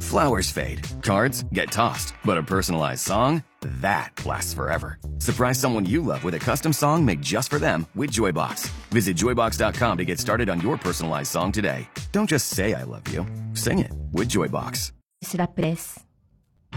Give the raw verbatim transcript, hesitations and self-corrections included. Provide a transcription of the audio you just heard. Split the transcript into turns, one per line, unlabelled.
Flowers fade, cards get tossed, but a personalized song? That lasts forever. Surprise someone you love with a custom song made just for them with Joybox. Visit joybox dot com to get started on your personalized song today. Don't just say I love you. Sing it with Joybox.
La presse.